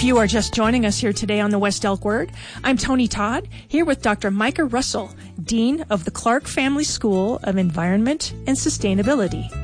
If you are just joining us here today on the West Elk Word, I'm Tony Todd, here with Dr. Micah Russell, Dean of the Clark Family School of Environment and Sustainability.